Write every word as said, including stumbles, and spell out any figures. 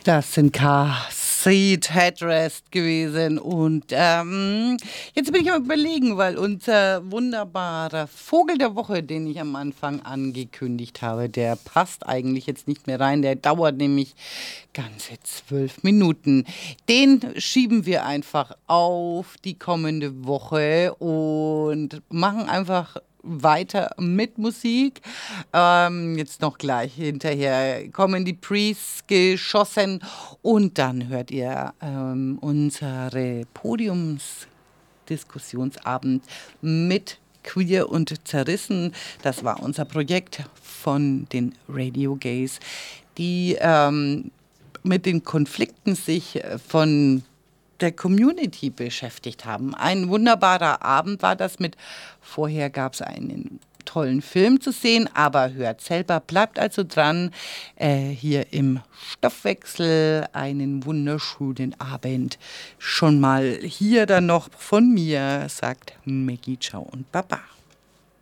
Das sind Car Seat Headrest gewesen. Und ähm, jetzt bin ich am Überlegen, weil unser wunderbarer Vogel der Woche, den ich am Anfang angekündigt habe, der passt eigentlich jetzt nicht mehr rein. Der dauert nämlich ganze zwölf Minuten. Den schieben wir einfach auf die kommende Woche und machen einfach weiter mit Musik. Ähm, jetzt noch gleich hinterher kommen die Priests geschossen und dann hört ihr ähm, unsere Podiumsdiskussionsabend mit Queer und Zerrissen. Das war unser Projekt von den Radio Gays, die ähm, mit den Konflikten sich von der Community beschäftigt haben. Ein wunderbarer Abend war das mit, vorher gab es einen tollen Film zu sehen, aber hört selber, bleibt also dran, äh, hier im Stoffwechsel einen wunderschönen Abend. Schon mal hier dann noch von mir, sagt Maggie, ciao und baba.